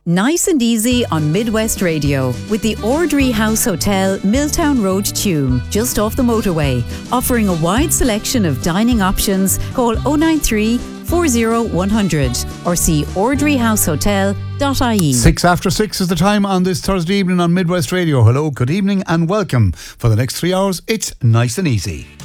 Nice and easy on Midwest Radio with the Ordry House Hotel, Milltown Road, Tuam, just off the motorway, offering a wide selection of dining options. Call 093 40 100 or see ordryhousehotel.ie. 6:06 is the time on this Thursday evening on Midwest Radio. Hello, good evening and welcome. For the next 3 hours, it's Nice and Easy.